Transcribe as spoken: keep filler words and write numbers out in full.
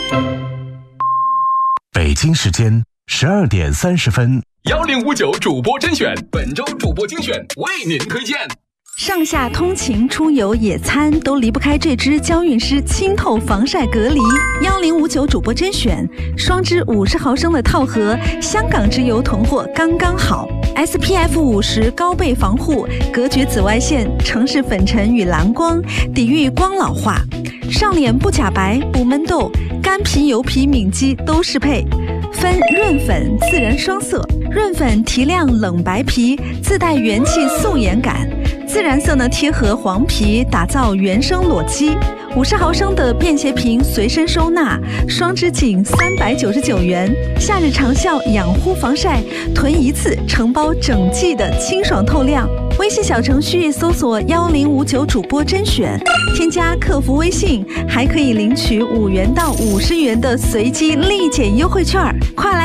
北京时间十二点三十分， 幺零五九主播甄选，本周主播精选为您推荐。 上下通勤、出游、野餐都离不开这支娇韵诗清透防晒隔离。幺零五九主播甄选，双支五十毫升的套盒，香港直邮囤货刚刚好。S P F 五十高倍防护，隔绝紫外线、城市粉尘与蓝光，抵御光老化。上脸不假白、不闷痘，干皮、油皮、敏肌都适配。分润粉、自然双色，润粉提亮冷白皮，自带元气素颜感；自然色呢贴合黄皮，打造原生裸肌。五十毫升的便携瓶随身收纳，双支仅三百九十九元。夏日长效养护防晒，囤一次承包整季的清爽透亮。微信小程序搜索幺零五九主播甄选，添加客服微信，还可以领取五元到五十元的随机立减优惠券，快来！